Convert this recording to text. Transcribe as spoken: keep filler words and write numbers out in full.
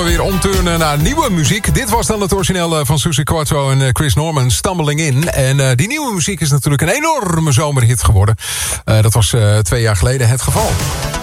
Weer omturnen naar nieuwe muziek. Dit was dan het origineel van Suzi Quatro en Chris Norman, Stumbling In. En uh, die nieuwe muziek is natuurlijk een enorme zomerhit geworden. Uh, dat was uh, twee jaar geleden het geval.